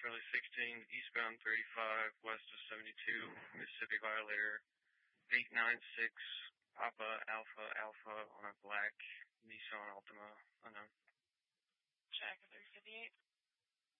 Charlie 16, eastbound 35, west of 72, Mississippi Violator, 896, Papa Alpha Alpha on a black Nissan Altima, unknown. Check 358.